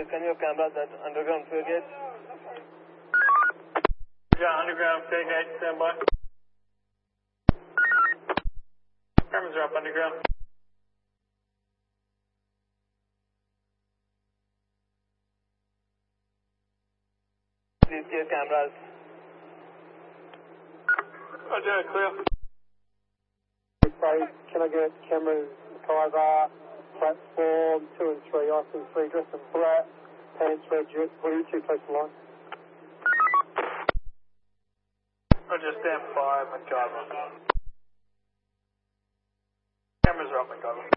can you have cameras at underground fare gate? Yeah, underground fare gate, stand by. Cameras are up underground. Please get cameras. Roger, clear. Can I get cameras, Kaiser, platform 2 and 3, item 3, dress in black, pants red, blue, 2 close to line. Roger, stand 5, MacGyver. Cameras are up, MacGyver.